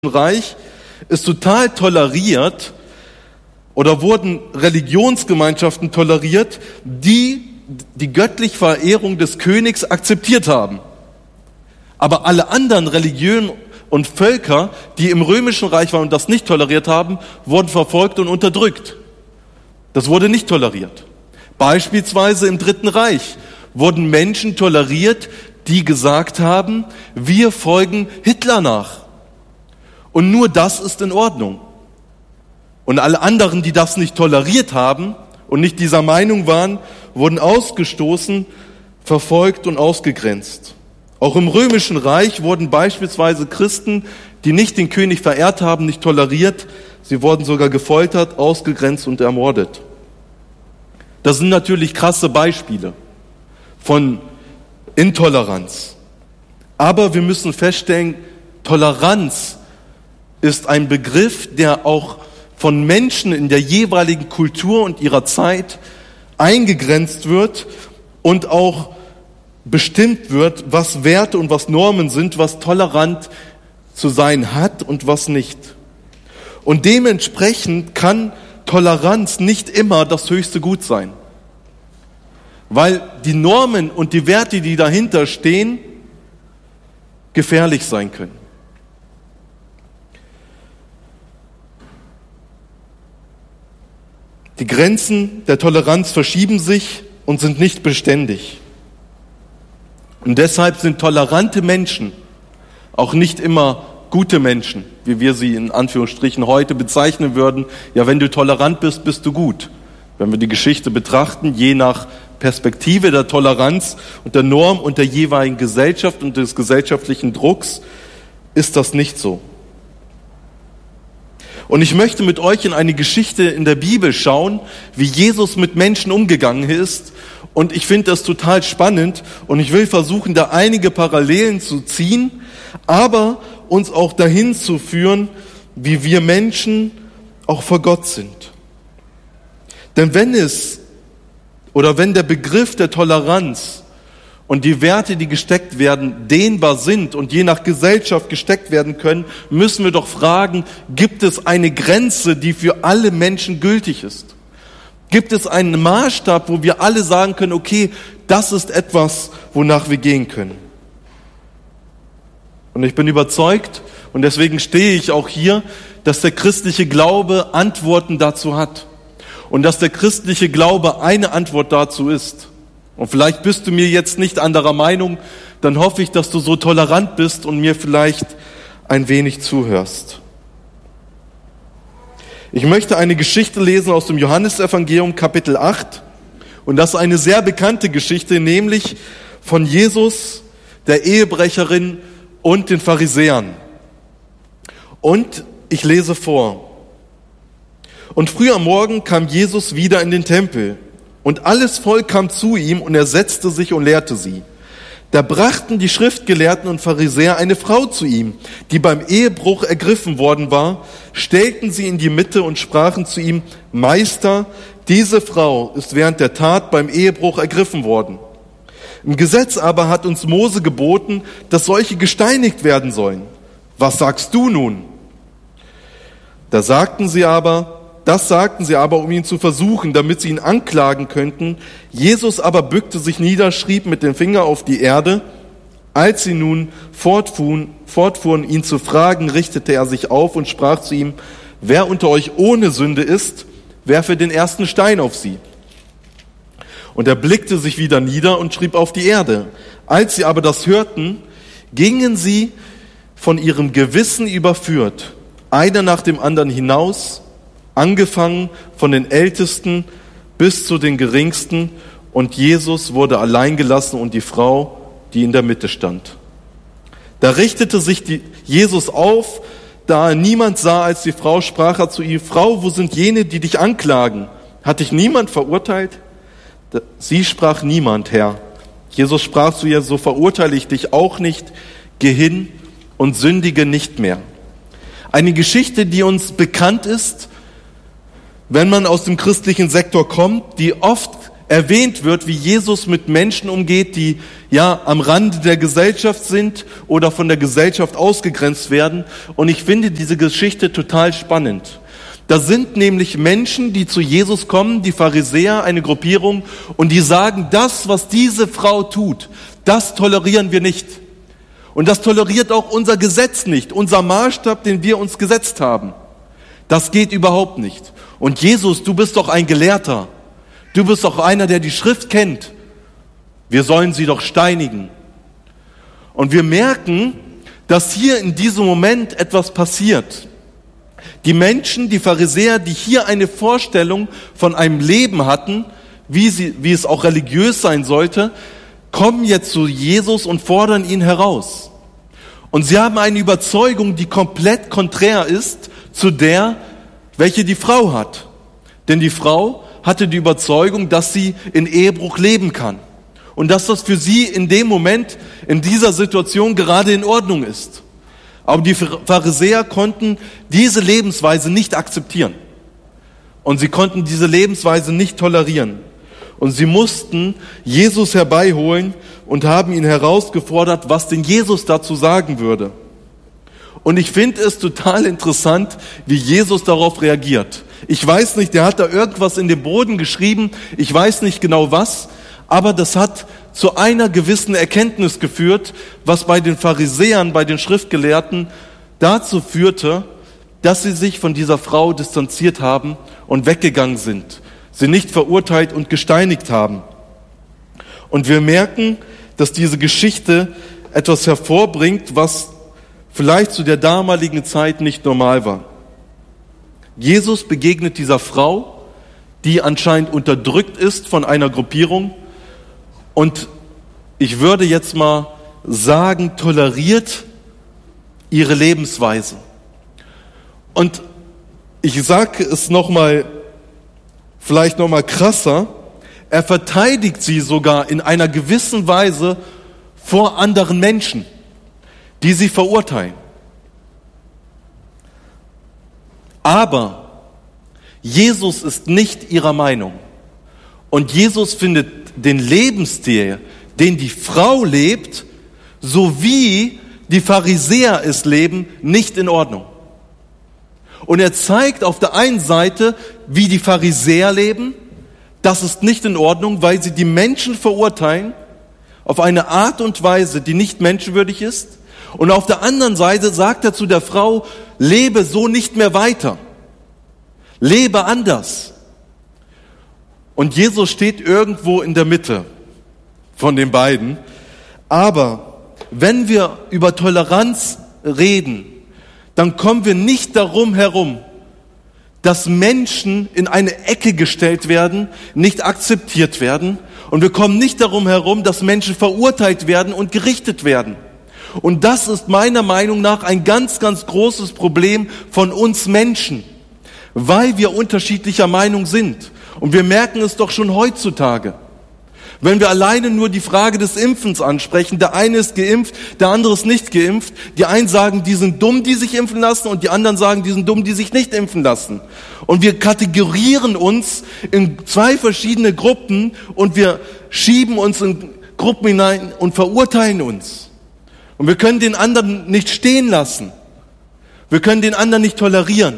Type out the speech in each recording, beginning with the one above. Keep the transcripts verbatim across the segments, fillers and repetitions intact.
Reich ist total toleriert oder wurden Religionsgemeinschaften toleriert, die die göttliche Verehrung des Königs akzeptiert haben. Aber alle anderen Religionen und Völker, die im Römischen Reich waren und das nicht toleriert haben, wurden verfolgt und unterdrückt. Das wurde nicht toleriert. Beispielsweise im Dritten Reich wurden Menschen toleriert, die gesagt haben, wir folgen Hitler nach. Und nur das ist in Ordnung. Und alle anderen, die das nicht toleriert haben und nicht dieser Meinung waren, wurden ausgestoßen, verfolgt und ausgegrenzt. Auch im Römischen Reich wurden beispielsweise Christen, die nicht den König verehrt haben, nicht toleriert. Sie wurden sogar gefoltert, ausgegrenzt und ermordet. Das sind natürlich krasse Beispiele von Intoleranz. Aber wir müssen feststellen, Toleranz ist ein Begriff, der auch von Menschen in der jeweiligen Kultur und ihrer Zeit eingegrenzt wird und auch bestimmt wird, was Werte und was Normen sind, was tolerant zu sein hat und was nicht. Und dementsprechend kann Toleranz nicht immer das höchste Gut sein, weil die Normen und die Werte, die dahinter stehen, gefährlich sein können. Die Grenzen der Toleranz verschieben sich und sind nicht beständig. Und deshalb sind tolerante Menschen auch nicht immer gute Menschen, wie wir sie in Anführungsstrichen heute bezeichnen würden. Ja, wenn du tolerant bist, bist du gut. Wenn wir die Geschichte betrachten, je nach Perspektive der Toleranz und der Norm und der jeweiligen Gesellschaft und des gesellschaftlichen Drucks, ist das nicht so. Und ich möchte mit euch in eine Geschichte in der Bibel schauen, wie Jesus mit Menschen umgegangen ist. Und ich finde das total spannend und ich will versuchen, da einige Parallelen zu ziehen, aber uns auch dahin zu führen, wie wir Menschen auch vor Gott sind. Denn wenn es oder wenn der Begriff der Toleranz und die Werte, die gesteckt werden, dehnbar sind und je nach Gesellschaft gesteckt werden können, müssen wir doch fragen, gibt es eine Grenze, die für alle Menschen gültig ist? Gibt es einen Maßstab, wo wir alle sagen können, okay, das ist etwas, wonach wir gehen können? Und ich bin überzeugt, und deswegen stehe ich auch hier, dass der christliche Glaube Antworten dazu hat. Und dass der christliche Glaube eine Antwort dazu ist. Und vielleicht bist du mir jetzt nicht anderer Meinung, dann hoffe ich, dass du so tolerant bist und mir vielleicht ein wenig zuhörst. Ich möchte eine Geschichte lesen aus dem Johannesevangelium Kapitel acht. Und das ist eine sehr bekannte Geschichte, nämlich von Jesus, der Ehebrecherin und den Pharisäern. Und ich lese vor. Und früh am Morgen kam Jesus wieder in den Tempel. Und alles Volk kam zu ihm und er setzte sich und lehrte sie. Da brachten die Schriftgelehrten und Pharisäer eine Frau zu ihm, die beim Ehebruch ergriffen worden war, stellten sie in die Mitte und sprachen zu ihm, Meister, diese Frau ist während der Tat beim Ehebruch ergriffen worden. Im Gesetz aber hat uns Mose geboten, dass solche gesteinigt werden sollen. Was sagst du nun? Da sagten sie aber, Das sagten sie aber, um ihn zu versuchen, damit sie ihn anklagen könnten. Jesus aber bückte sich nieder, schrieb mit dem Finger auf die Erde. Als sie nun fortfuhren, fortfuhren, ihn zu fragen, richtete er sich auf und sprach zu ihm, wer unter euch ohne Sünde ist, werfe den ersten Stein auf sie. Und er blickte sich wieder nieder und schrieb auf die Erde. Als sie aber das hörten, gingen sie von ihrem Gewissen überführt, einer nach dem anderen hinaus, angefangen von den Ältesten bis zu den Geringsten, und Jesus wurde allein gelassen und die Frau, die in der Mitte stand. Da richtete sich die Jesus auf, da er niemand sah als die Frau, sprach er zu ihr, Frau, wo sind jene, die dich anklagen? Hat dich niemand verurteilt? Sie sprach, niemand, Herr. Jesus sprach zu ihr, so verurteile ich dich auch nicht, geh hin und sündige nicht mehr. Eine Geschichte, die uns bekannt ist, wenn man aus dem christlichen Sektor kommt, die oft erwähnt wird, wie Jesus mit Menschen umgeht, die ja am Rande der Gesellschaft sind oder von der Gesellschaft ausgegrenzt werden. Und ich finde diese Geschichte total spannend. Da sind nämlich Menschen, die zu Jesus kommen, die Pharisäer, eine Gruppierung, und die sagen, das, was diese Frau tut, das tolerieren wir nicht. Und das toleriert auch unser Gesetz nicht, unser Maßstab, den wir uns gesetzt haben. Das geht überhaupt nicht. Und Jesus, du bist doch ein Gelehrter. Du bist doch einer, der die Schrift kennt. Wir sollen sie doch steinigen. Und wir merken, dass hier in diesem Moment etwas passiert. Die Menschen, die Pharisäer, die hier eine Vorstellung von einem Leben hatten, wie, sie, wie es auch religiös sein sollte, kommen jetzt zu Jesus und fordern ihn heraus. Und sie haben eine Überzeugung, die komplett konträr ist zu der, welche die Frau hat. Denn die Frau hatte die Überzeugung, dass sie in Ehebruch leben kann. Und dass das für sie in dem Moment, in dieser Situation gerade in Ordnung ist. Aber die Pharisäer konnten diese Lebensweise nicht akzeptieren. Und sie konnten diese Lebensweise nicht tolerieren. Und sie mussten Jesus herbeiholen und haben ihn herausgefordert, was denn Jesus dazu sagen würde. Und ich finde es total interessant, wie Jesus darauf reagiert. Ich weiß nicht, der hat da irgendwas in den Boden geschrieben, ich weiß nicht genau was, aber das hat zu einer gewissen Erkenntnis geführt, was bei den Pharisäern, bei den Schriftgelehrten dazu führte, dass sie sich von dieser Frau distanziert haben und weggegangen sind, sie nicht verurteilt und gesteinigt haben. Und wir merken, dass diese Geschichte etwas hervorbringt, was vielleicht zu der damaligen Zeit nicht normal war. Jesus begegnet dieser Frau, die anscheinend unterdrückt ist von einer Gruppierung, und ich würde jetzt mal sagen, toleriert ihre Lebensweise. Und ich sage es nochmal, vielleicht nochmal krasser, er verteidigt sie sogar in einer gewissen Weise vor anderen Menschen, die sie verurteilen. Aber Jesus ist nicht ihrer Meinung. Und Jesus findet den Lebensstil, den die Frau lebt, so wie die Pharisäer es leben, nicht in Ordnung. Und er zeigt auf der einen Seite, wie die Pharisäer leben, das ist nicht in Ordnung, weil sie die Menschen verurteilen auf eine Art und Weise, die nicht menschenwürdig ist. Und auf der anderen Seite sagt er zu der Frau, lebe so nicht mehr weiter. Lebe anders. Und Jesus steht irgendwo in der Mitte von den beiden. Aber wenn wir über Toleranz reden, dann kommen wir nicht darum herum, dass Menschen in eine Ecke gestellt werden, nicht akzeptiert werden. Und wir kommen nicht darum herum, dass Menschen verurteilt werden und gerichtet werden. Und das ist meiner Meinung nach ein ganz, ganz großes Problem von uns Menschen, weil wir unterschiedlicher Meinung sind. Und wir merken es doch schon heutzutage. Wenn wir alleine nur die Frage des Impfens ansprechen, der eine ist geimpft, der andere ist nicht geimpft. Die einen sagen, die sind dumm, die sich impfen lassen, und die anderen sagen, die sind dumm, die sich nicht impfen lassen. Und wir kategorieren uns in zwei verschiedene Gruppen und wir schieben uns in Gruppen hinein und verurteilen uns. Und wir können den anderen nicht stehen lassen. Wir können den anderen nicht tolerieren.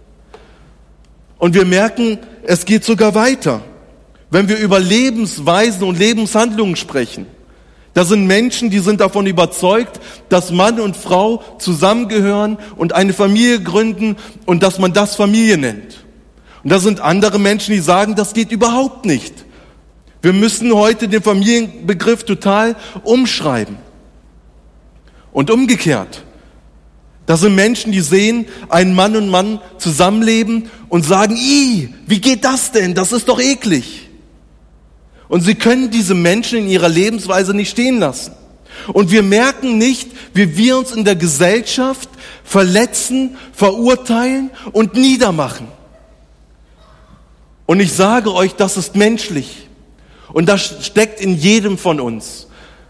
Und wir merken, es geht sogar weiter. Wenn wir über Lebensweisen und Lebenshandlungen sprechen, da sind Menschen, die sind davon überzeugt, dass Mann und Frau zusammengehören und eine Familie gründen und dass man das Familie nennt. Und da sind andere Menschen, die sagen, das geht überhaupt nicht. Wir müssen heute den Familienbegriff total umschreiben. Und umgekehrt. Das sind Menschen, die sehen einen Mann und Mann zusammenleben und sagen, ih, wie geht das denn? Das ist doch eklig. Und sie können diese Menschen in ihrer Lebensweise nicht stehen lassen. Und wir merken nicht, wie wir uns in der Gesellschaft verletzen, verurteilen und niedermachen. Und ich sage euch, das ist menschlich. Und das steckt in jedem von uns.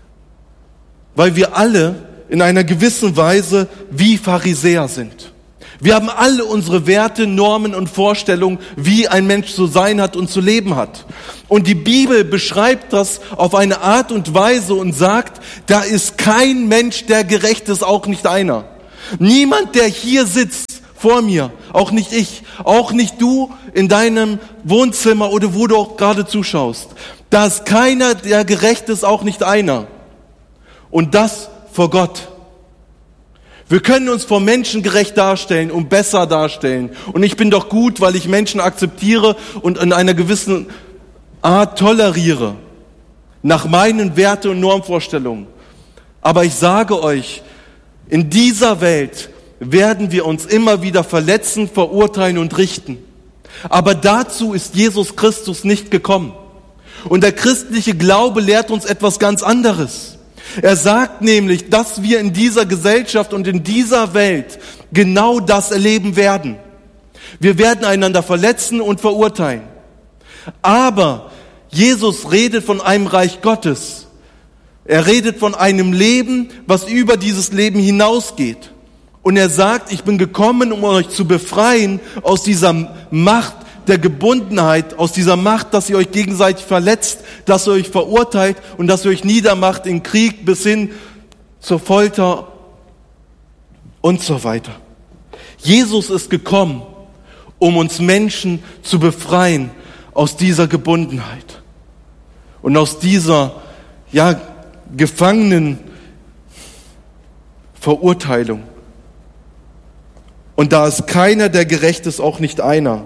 Weil wir alle in einer gewissen Weise wie Pharisäer sind. Wir haben alle unsere Werte, Normen und Vorstellungen, wie ein Mensch zu sein hat und zu leben hat. Und die Bibel beschreibt das auf eine Art und Weise und sagt, da ist kein Mensch, der gerecht ist, auch nicht einer. Niemand, der hier sitzt vor mir, auch nicht ich, auch nicht du in deinem Wohnzimmer oder wo du auch gerade zuschaust. Da ist keiner, der gerecht ist, auch nicht einer. Und das vor Gott. Wir können uns vor Menschen gerecht darstellen und besser darstellen. Und ich bin doch gut, weil ich Menschen akzeptiere und in einer gewissen Art toleriere. Nach meinen Werte- und Normvorstellungen. Aber ich sage euch, in dieser Welt werden wir uns immer wieder verletzen, verurteilen und richten. Aber dazu ist Jesus Christus nicht gekommen. Und der christliche Glaube lehrt uns etwas ganz anderes. Er sagt nämlich, dass wir in dieser Gesellschaft und in dieser Welt genau das erleben werden. Wir werden einander verletzen und verurteilen. Aber Jesus redet von einem Reich Gottes. Er redet von einem Leben, was über dieses Leben hinausgeht. Und er sagt, ich bin gekommen, um euch zu befreien aus dieser Macht der Gebundenheit, aus dieser Macht, dass ihr euch gegenseitig verletzt, dass ihr euch verurteilt und dass ihr euch niedermacht in Krieg bis hin zur Folter und so weiter. Jesus ist gekommen, um uns Menschen zu befreien aus dieser Gebundenheit und aus dieser, ja, gefangenen Verurteilung. Und da ist keiner, der gerecht ist, auch nicht einer.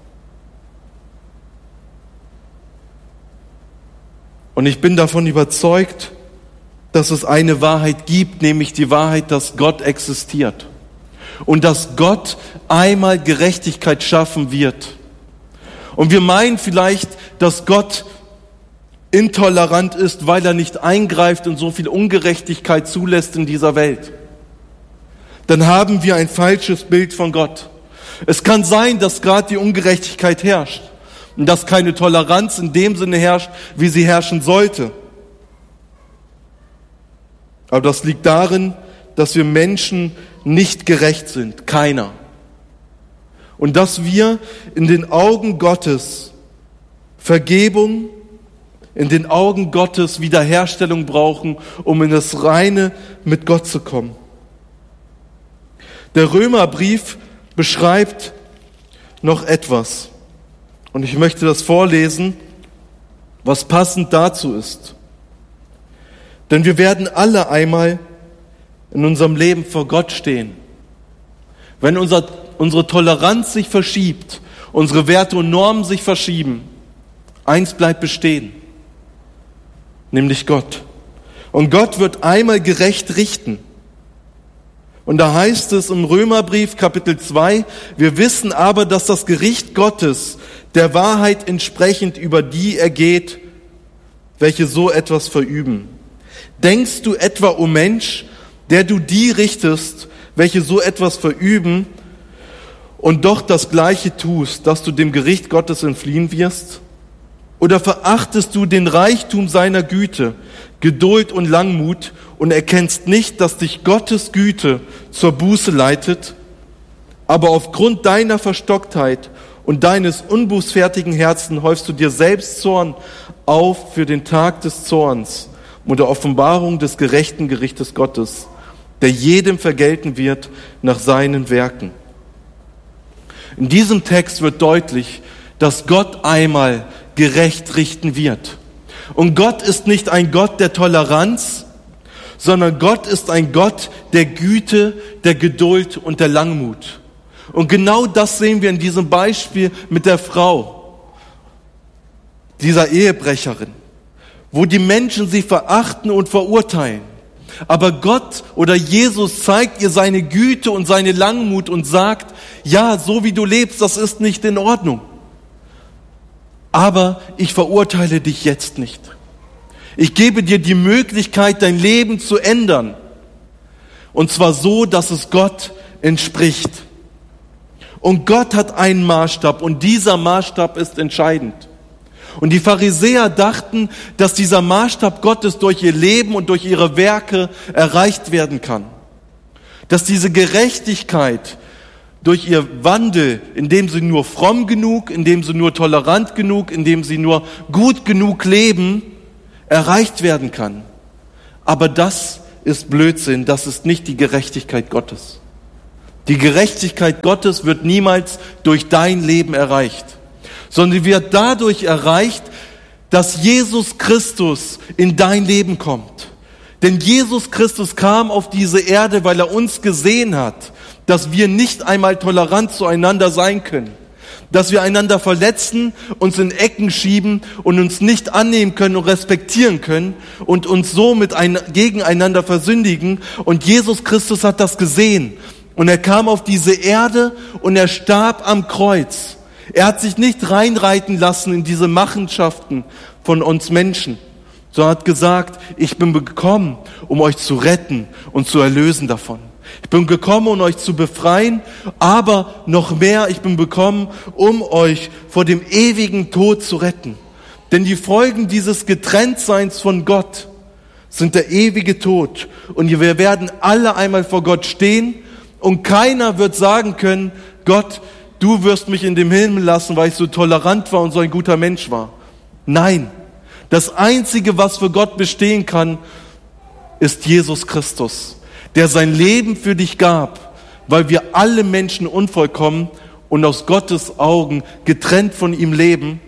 Und ich bin davon überzeugt, dass es eine Wahrheit gibt, nämlich die Wahrheit, dass Gott existiert. Und dass Gott einmal Gerechtigkeit schaffen wird. Und wir meinen vielleicht, dass Gott intolerant ist, weil er nicht eingreift und so viel Ungerechtigkeit zulässt in dieser Welt. Dann haben wir ein falsches Bild von Gott. Es kann sein, dass gerade die Ungerechtigkeit herrscht. Und dass keine Toleranz in dem Sinne herrscht, wie sie herrschen sollte. Aber das liegt darin, dass wir Menschen nicht gerecht sind. Keiner. Und dass wir in den Augen Gottes Vergebung, in den Augen Gottes Wiederherstellung brauchen, um in das Reine mit Gott zu kommen. Der Römerbrief beschreibt noch etwas. Und ich möchte das vorlesen, was passend dazu ist. Denn wir werden alle einmal in unserem Leben vor Gott stehen. Wenn unser, unsere Toleranz sich verschiebt, unsere Werte und Normen sich verschieben, eins bleibt bestehen, nämlich Gott. Und Gott wird einmal gerecht richten. Und da heißt es im Römerbrief Kapitel zwei, wir wissen aber, dass das Gericht Gottes der Wahrheit entsprechend über die ergeht, welche so etwas verüben. Denkst du etwa, o Mensch, der du die richtest, welche so etwas verüben und doch das Gleiche tust, dass du dem Gericht Gottes entfliehen wirst? Oder verachtest du den Reichtum seiner Güte, Geduld und Langmut und erkennst nicht, dass dich Gottes Güte zur Buße leitet, aber aufgrund deiner Verstocktheit und deines unbußfertigen Herzens häufst du dir selbst Zorn auf für den Tag des Zorns und der Offenbarung des gerechten Gerichtes Gottes, der jedem vergelten wird nach seinen Werken. In diesem Text wird deutlich, dass Gott einmal gerecht richten wird. Und Gott ist nicht ein Gott der Toleranz, sondern Gott ist ein Gott der Güte, der Geduld und der Langmut. Und genau das sehen wir in diesem Beispiel mit der Frau, dieser Ehebrecherin, wo die Menschen sie verachten und verurteilen. Aber Gott oder Jesus zeigt ihr seine Güte und seine Langmut und sagt, ja, so wie du lebst, das ist nicht in Ordnung. Aber ich verurteile dich jetzt nicht. Ich gebe dir die Möglichkeit, dein Leben zu ändern. Und zwar so, dass es Gott entspricht. Und Gott hat einen Maßstab und dieser Maßstab ist entscheidend. Und die Pharisäer dachten, dass dieser Maßstab Gottes durch ihr Leben und durch ihre Werke erreicht werden kann. Dass diese Gerechtigkeit durch ihr Wandel, indem sie nur fromm genug, indem sie nur tolerant genug, indem sie nur gut genug leben, erreicht werden kann. Aber das ist Blödsinn, das ist nicht die Gerechtigkeit Gottes. Die Gerechtigkeit Gottes wird niemals durch dein Leben erreicht, sondern wird dadurch erreicht, dass Jesus Christus in dein Leben kommt. Denn Jesus Christus kam auf diese Erde, weil er uns gesehen hat, dass wir nicht einmal tolerant zueinander sein können, dass wir einander verletzen, uns in Ecken schieben und uns nicht annehmen können und respektieren können und uns so mit ein, gegeneinander versündigen. Und Jesus Christus hat das gesehen und er kam auf diese Erde und er starb am Kreuz. Er hat sich nicht reinreiten lassen in diese Machenschaften von uns Menschen, sondern hat gesagt, ich bin gekommen, um euch zu retten und zu erlösen davon. Ich bin gekommen, um euch zu befreien, aber noch mehr, ich bin gekommen, um euch vor dem ewigen Tod zu retten. Denn die Folgen dieses Getrenntseins von Gott sind der ewige Tod. Und wir werden alle einmal vor Gott stehen und keiner wird sagen können, Gott, du wirst mich in den Himmel lassen, weil ich so tolerant war und so ein guter Mensch war. Nein, das Einzige, was für Gott bestehen kann, ist Jesus Christus, der sein Leben für dich gab, weil wir alle Menschen unvollkommen und aus Gottes Augen getrennt von ihm leben.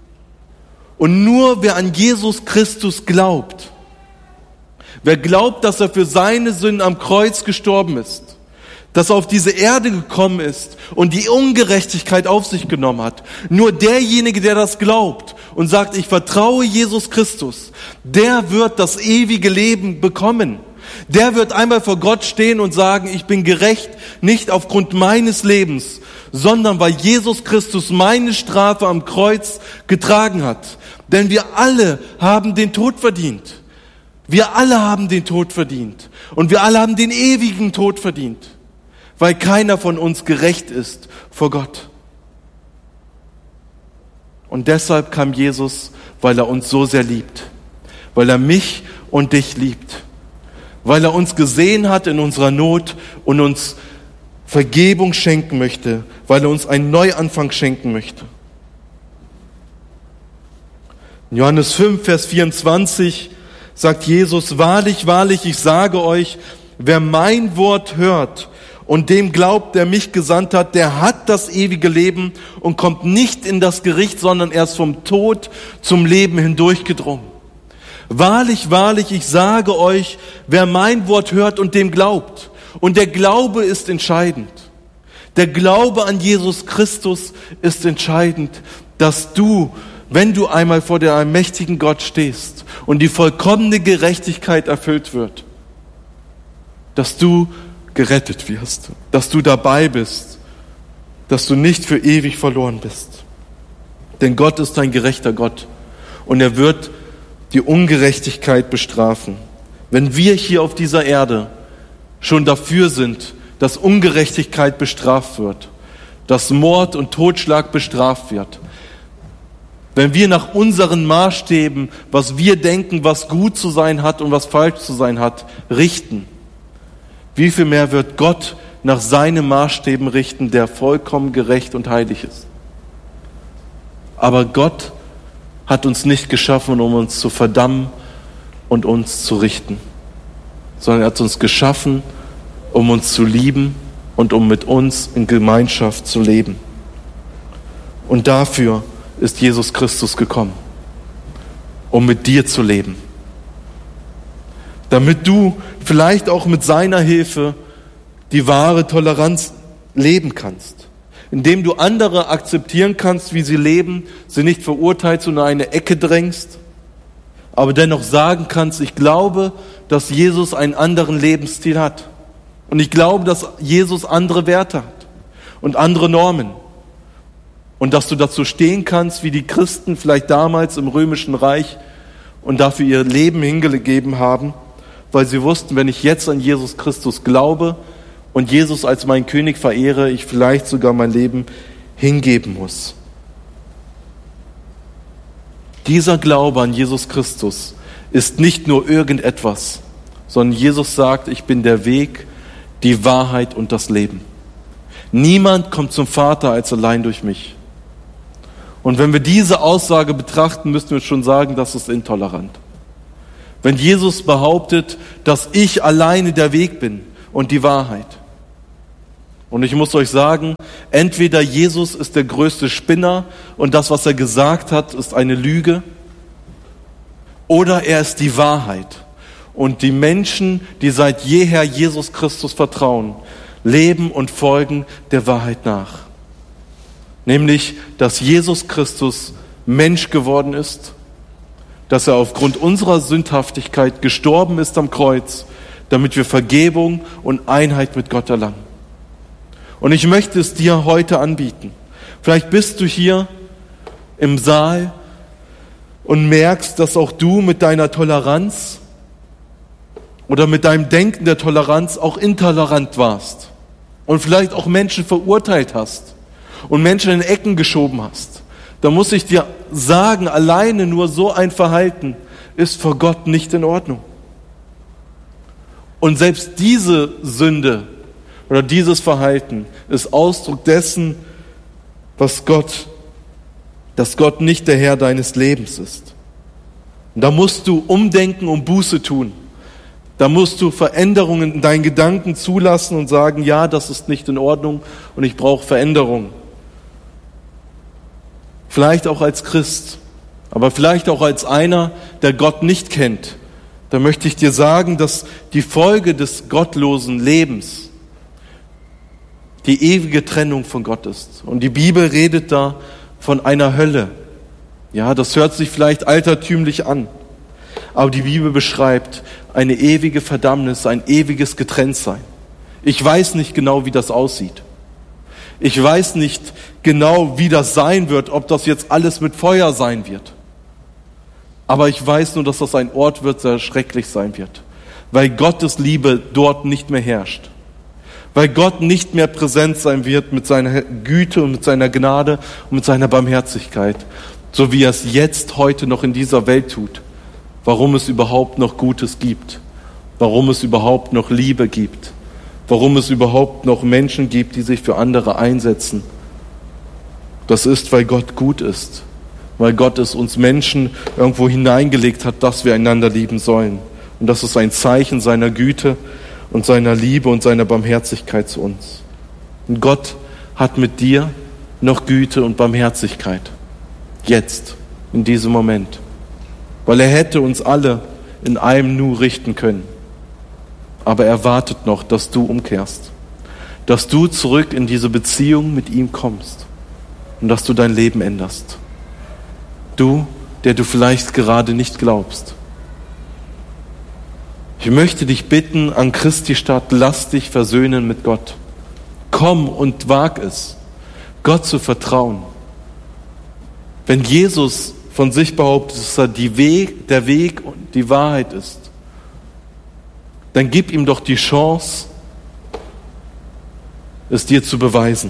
Und nur wer an Jesus Christus glaubt, wer glaubt, dass er für seine Sünden am Kreuz gestorben ist, dass er auf diese Erde gekommen ist und die Ungerechtigkeit auf sich genommen hat, nur derjenige, der das glaubt und sagt, ich vertraue Jesus Christus, der wird das ewige Leben bekommen. Der wird einmal vor Gott stehen und sagen, ich bin gerecht, nicht aufgrund meines Lebens, sondern weil Jesus Christus meine Strafe am Kreuz getragen hat. Denn wir alle haben den Tod verdient. Wir alle haben den Tod verdient. Und wir alle haben den ewigen Tod verdient. Weil keiner von uns gerecht ist vor Gott. Und deshalb kam Jesus, weil er uns so sehr liebt. Weil er mich und dich liebt. Weil er uns gesehen hat in unserer Not und uns Vergebung schenken möchte, weil er uns einen Neuanfang schenken möchte. In Johannes fünf, Vers vierundzwanzig sagt Jesus, wahrlich, wahrlich, ich sage euch, wer mein Wort hört und dem glaubt, der mich gesandt hat, der hat das ewige Leben und kommt nicht in das Gericht, sondern erst vom Tod zum Leben hindurchgedrungen. Wahrlich, wahrlich, ich sage euch, wer mein Wort hört und dem glaubt. Und der Glaube ist entscheidend. Der Glaube an Jesus Christus ist entscheidend, dass du, wenn du einmal vor der allmächtigen Gott stehst und die vollkommene Gerechtigkeit erfüllt wird, dass du gerettet wirst, dass du dabei bist, dass du nicht für ewig verloren bist. Denn Gott ist ein gerechter Gott und er wird die Ungerechtigkeit bestrafen. Wenn wir hier auf dieser Erde schon dafür sind, dass Ungerechtigkeit bestraft wird, dass Mord und Totschlag bestraft wird, wenn wir nach unseren Maßstäben, was wir denken, was gut zu sein hat und was falsch zu sein hat, richten, wie viel mehr wird Gott nach seinen Maßstäben richten, der vollkommen gerecht und heilig ist? Aber Gott hat uns nicht geschaffen, um uns zu verdammen und uns zu richten, sondern er hat uns geschaffen, um uns zu lieben und um mit uns in Gemeinschaft zu leben. Und dafür ist Jesus Christus gekommen, um mit dir zu leben, damit du vielleicht auch mit seiner Hilfe die wahre Toleranz leben kannst. Indem du andere akzeptieren kannst, wie sie leben, sie nicht verurteilst und in eine Ecke drängst, aber dennoch sagen kannst, ich glaube, dass Jesus einen anderen Lebensstil hat. Und ich glaube, dass Jesus andere Werte hat und andere Normen. Und dass du dazu stehen kannst, wie die Christen vielleicht damals im Römischen Reich und dafür ihr Leben hingegeben haben, weil sie wussten, wenn ich jetzt an Jesus Christus glaube und Jesus als meinen König verehre, ich vielleicht sogar mein Leben hingeben muss. Dieser Glaube an Jesus Christus ist nicht nur irgendetwas, sondern Jesus sagt, ich bin der Weg, die Wahrheit und das Leben. Niemand kommt zum Vater als allein durch mich. Und wenn wir diese Aussage betrachten, müssen wir schon sagen, das ist intolerant. Wenn Jesus behauptet, dass ich alleine der Weg bin und die Wahrheit. Und ich muss euch sagen, entweder Jesus ist der größte Spinner und das, was er gesagt hat, ist eine Lüge, oder er ist die Wahrheit. Und die Menschen, die seit jeher Jesus Christus vertrauen, leben und folgen der Wahrheit nach. Nämlich, dass Jesus Christus Mensch geworden ist, dass er aufgrund unserer Sündhaftigkeit gestorben ist am Kreuz, damit wir Vergebung und Einheit mit Gott erlangen. Und ich möchte es dir heute anbieten. Vielleicht bist du hier im Saal und merkst, dass auch du mit deiner Toleranz oder mit deinem Denken der Toleranz auch intolerant warst und vielleicht auch Menschen verurteilt hast und Menschen in Ecken geschoben hast. Da muss ich dir sagen, alleine nur so ein Verhalten ist vor Gott nicht in Ordnung. Und selbst diese Sünde oder dieses Verhalten ist Ausdruck dessen, was Gott, dass Gott nicht der Herr deines Lebens ist. Und da musst du umdenken und Buße tun. Da musst du Veränderungen in deinen Gedanken zulassen und sagen, ja, das ist nicht in Ordnung und ich brauche Veränderung. Vielleicht auch als Christ, aber vielleicht auch als einer, der Gott nicht kennt. Da möchte ich dir sagen, dass die Folge des gottlosen Lebens die ewige Trennung von Gott ist. Und die Bibel redet da von einer Hölle. Ja, das hört sich vielleicht altertümlich an, aber die Bibel beschreibt eine ewige Verdammnis, ein ewiges Getrenntsein. Ich weiß nicht genau, wie das aussieht. Ich weiß nicht genau, wie das sein wird, ob das jetzt alles mit Feuer sein wird. Aber ich weiß nur, dass das ein Ort wird, der schrecklich sein wird, weil Gottes Liebe dort nicht mehr herrscht. Weil Gott nicht mehr präsent sein wird mit seiner Güte und mit seiner Gnade und mit seiner Barmherzigkeit, so wie er es jetzt, heute noch in dieser Welt tut. Warum es überhaupt noch Gutes gibt, warum es überhaupt noch Liebe gibt, warum es überhaupt noch Menschen gibt, die sich für andere einsetzen. Das ist, weil Gott gut ist, weil Gott es uns Menschen irgendwo hineingelegt hat, dass wir einander lieben sollen. Und das ist ein Zeichen seiner Güte und seiner Liebe und seiner Barmherzigkeit zu uns. Und Gott hat mit dir noch Güte und Barmherzigkeit. Jetzt, in diesem Moment. Weil er hätte uns alle in einem Nu richten können. Aber er wartet noch, dass du umkehrst. Dass du zurück in diese Beziehung mit ihm kommst. Und dass du dein Leben änderst. Du, der du vielleicht gerade nicht glaubst. Ich möchte dich bitten, an Christi Stadt, lass dich versöhnen mit Gott. Komm und wag es, Gott zu vertrauen. Wenn Jesus von sich behauptet, dass er die Weg, der Weg und die Wahrheit ist, dann gib ihm doch die Chance, es dir zu beweisen.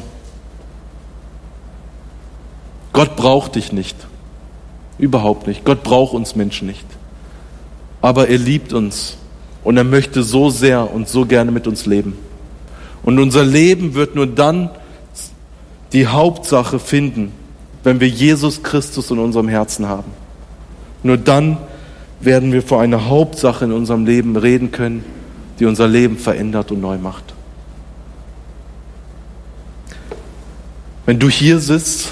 Gott braucht dich nicht. Überhaupt nicht. Gott braucht uns Menschen nicht. Aber er liebt uns und er möchte so sehr und so gerne mit uns leben. Und unser Leben wird nur dann die Hauptsache finden, wenn wir Jesus Christus in unserem Herzen haben. Nur dann werden wir vor einer Hauptsache in unserem Leben reden können, die unser Leben verändert und neu macht. Wenn du hier sitzt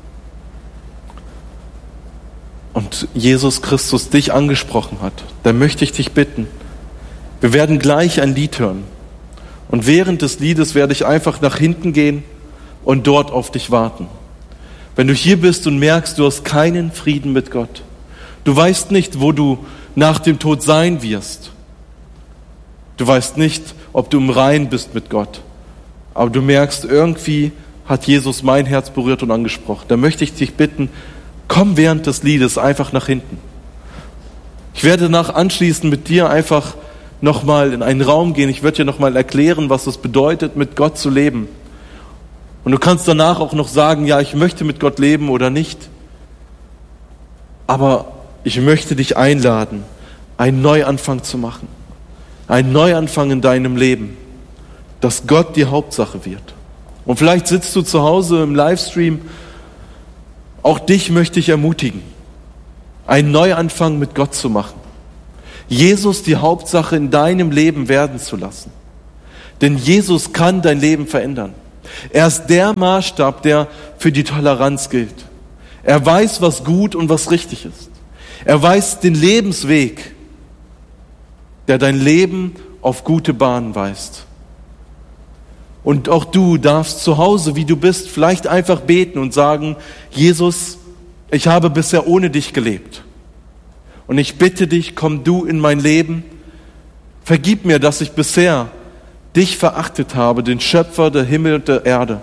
und Jesus Christus dich angesprochen hat, dann möchte ich dich bitten, wir werden gleich ein Lied hören. Und während des Liedes werde ich einfach nach hinten gehen und dort auf dich warten. Wenn du hier bist und merkst, du hast keinen Frieden mit Gott, du weißt nicht, wo du nach dem Tod sein wirst, du weißt nicht, ob du im Reinen bist mit Gott, aber du merkst, irgendwie hat Jesus mein Herz berührt und angesprochen, dann möchte ich dich bitten, komm während des Liedes einfach nach hinten. Ich werde danach anschließend mit dir einfach nochmal in einen Raum gehen. Ich werde dir nochmal erklären, was es bedeutet, mit Gott zu leben. Und du kannst danach auch noch sagen, ja, ich möchte mit Gott leben oder nicht. Aber ich möchte dich einladen, einen Neuanfang zu machen. Einen Neuanfang in deinem Leben. Dass Gott die Hauptsache wird. Und vielleicht sitzt du zu Hause im Livestream. Auch dich möchte ich ermutigen, einen Neuanfang mit Gott zu machen. Jesus die Hauptsache in deinem Leben werden zu lassen. Denn Jesus kann dein Leben verändern. Er ist der Maßstab, der für die Toleranz gilt. Er weiß, was gut und was richtig ist. Er weiß den Lebensweg, der dein Leben auf gute Bahnen weist. Und auch du darfst zu Hause, wie du bist, vielleicht einfach beten und sagen, Jesus, ich habe bisher ohne dich gelebt. Und ich bitte dich, komm du in mein Leben. Vergib mir, dass ich bisher dich verachtet habe, den Schöpfer der Himmel und der Erde.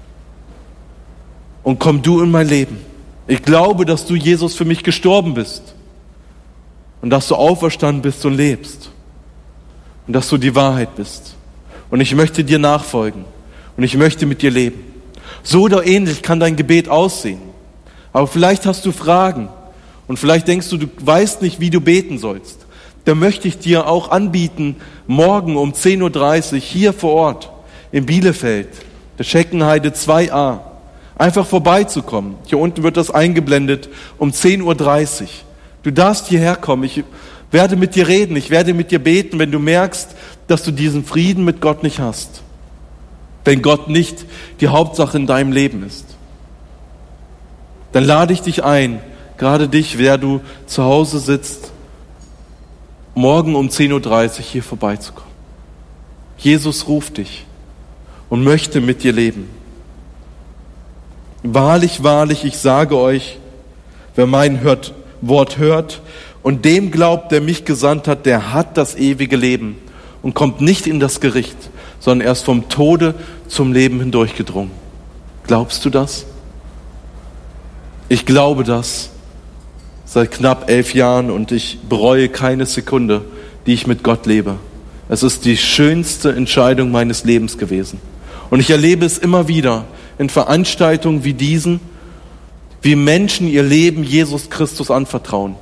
Und komm du in mein Leben. Ich glaube, dass du, Jesus, für mich gestorben bist. Und dass du auferstanden bist und lebst. Und dass du die Wahrheit bist. Und ich möchte dir nachfolgen. Und ich möchte mit dir leben. So oder ähnlich kann dein Gebet aussehen. Aber vielleicht hast du Fragen. Und vielleicht denkst du, du weißt nicht, wie du beten sollst. Da möchte ich dir auch anbieten, morgen um zehn Uhr dreißig hier vor Ort in Bielefeld, der Scheckenheide zwei a, einfach vorbeizukommen. Hier unten wird das eingeblendet um zehn Uhr dreißig. Du darfst hierher kommen. Ich werde mit dir reden. Ich werde mit dir beten, wenn du merkst, dass du diesen Frieden mit Gott nicht hast. Wenn Gott nicht die Hauptsache in deinem Leben ist. Dann lade ich dich ein, gerade dich, wer du zu Hause sitzt, morgen um zehn Uhr dreißig hier vorbeizukommen. Jesus ruft dich und möchte mit dir leben. Wahrlich, wahrlich, ich sage euch, wer mein hört, Wort hört und dem glaubt, der mich gesandt hat, der hat das ewige Leben und kommt nicht in das Gericht, sondern erst vom Tode zum Leben hindurchgedrungen. Glaubst du das? Ich glaube das seit knapp elf Jahren und ich bereue keine Sekunde, die ich mit Gott lebe. Es ist die schönste Entscheidung meines Lebens gewesen. Und ich erlebe es immer wieder in Veranstaltungen wie diesen, wie Menschen ihr Leben Jesus Christus anvertrauen.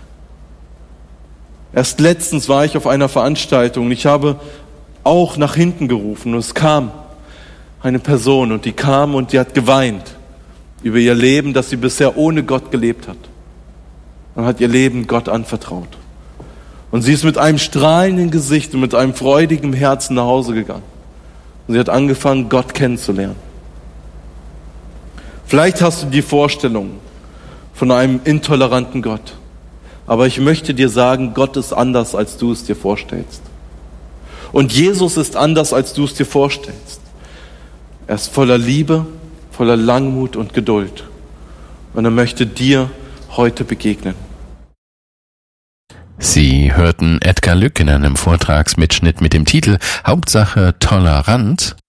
Erst letztens war ich auf einer Veranstaltung und ich habe auch nach hinten gerufen und es kam eine Person und die kam und die hat geweint über ihr Leben, das sie bisher ohne Gott gelebt hat. Und hat ihr Leben Gott anvertraut. Und sie ist mit einem strahlenden Gesicht und mit einem freudigen Herzen nach Hause gegangen. Und sie hat angefangen, Gott kennenzulernen. Vielleicht hast du die Vorstellung von einem intoleranten Gott. Aber ich möchte dir sagen, Gott ist anders, als du es dir vorstellst. Und Jesus ist anders, als du es dir vorstellst. Er ist voller Liebe, voller Langmut und Geduld. Und er möchte dir heute begegnen. Sie hörten Edgar Lück in einem Vortragsmitschnitt mit dem Titel Hauptsache Tolerant.